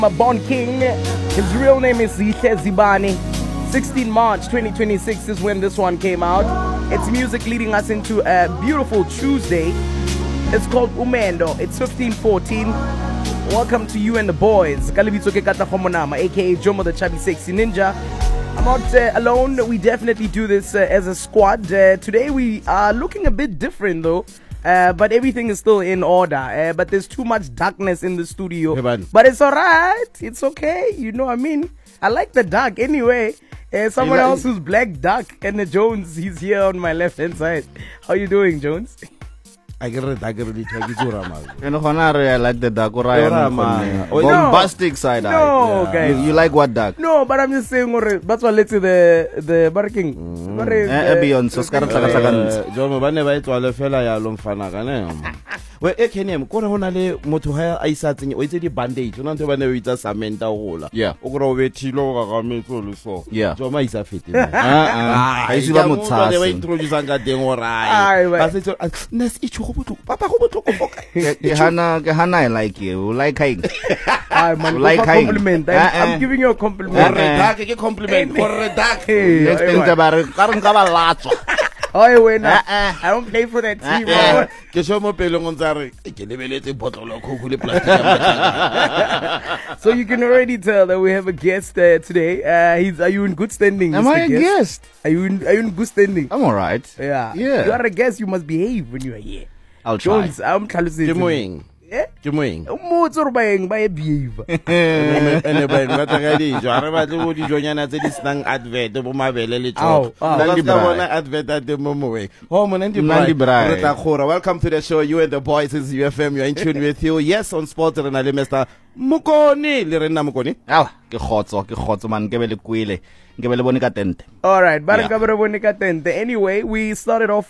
Born King. His real name is Zihle Zibani. 16 March 2026 is when this one came out. It's music leading us into a beautiful Tuesday. It's called Umendo. It's 15:14. Welcome to you and the boys. Kalibitso ke Kata Khomonama, aka Jomo the Chubby Sexy Ninja. I'm not alone. We definitely do this as a squad. Today we are looking a bit different though. But everything is still in order. But there's too much darkness in the studio. Hey, but it's alright. It's okay. You know what I mean? I like the dark anyway. Someone else who's black dark. And Jones, he's here on my left hand side. How you doing, Jones? I get it. I like the dark bombastic side. No, guys. You like what dark? No, but I'm just saying, that's what let's say the barking. John, whenever it's all a fella, ya lomfana. Well, Ekenem, Corona, Motuha, I sat in the bandage, not to whenever it's a samenta hole. Yeah. Ogro, so. Yeah. Joma is a fit. I see what they went through this and got them all right. Papa, Gehana, I like you. Like hang. Like compliment. I'm giving you a compliment. Compliment. Oh, wait, I don't play for that team. So you can already tell that we have a guest today. Are you in good standing? Am I a guest? Are you in good standing? I'm alright. Yeah. Yeah. You are a guest. You must behave when you are here. I'll try. Jones, I'm calculating. Yeah? Jumuing. Mo tsoro ba eng ba e behave. Ene ba nka tla di jo are ba tlo di jonyana tse di snang advert bo mabele le tso. Nandi bona advert at the momo. Oh Nandi Brai. Welcome to the show. You and the boys is UFM. You're in tune with you. Yes, on Sports Rena le Mr. Mokoni le Rena Mokoni. Ke khotso man ke be le kwile. All right, anyway, we started off